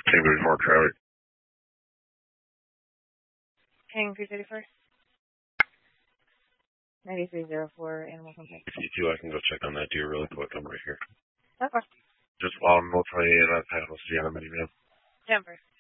Same goes for traffic. Hang 334. 9304 Animal Contact. If you do, I can go check on that deer really quick. I'm right here. Okay. Just while I'm notifying you, I'll see you on the minivan. 10 first.